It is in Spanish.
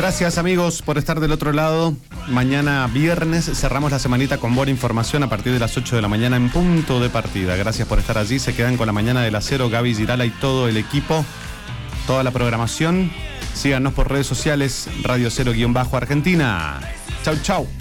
Gracias, amigos, por estar del otro lado. Mañana viernes cerramos la semanita con buena información a partir de las 8 de la mañana en punto de partida. Gracias por estar allí. Se quedan con la mañana del acero, Gaby Girala y todo el equipo, toda la programación. Síganos por redes sociales, Radio Cero-Argentina. Chau, chau.